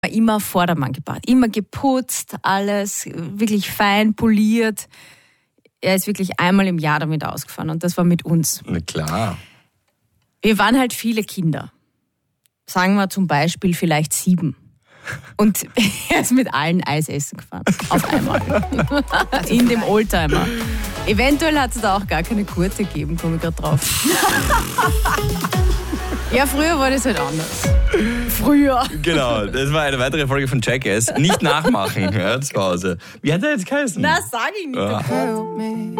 Immer Vordermann gebracht, immer geputzt, alles wirklich fein poliert. Er ist wirklich einmal im Jahr damit ausgefahren und das war mit uns. Na klar. Wir waren halt viele Kinder. Sagen wir zum Beispiel vielleicht 7. Und er ist mit allen Eis essen gefahren. Auf einmal. In dem Oldtimer. Eventuell hat es da auch gar keine Gurte gegeben, komme ich gerade drauf. Ja, früher war das halt anders. Früher. Genau, das war eine weitere Folge von Jackass. Nicht nachmachen, ja, zu Hause. Wie hat er jetzt geheißen? Na, sag ich nicht. Ja.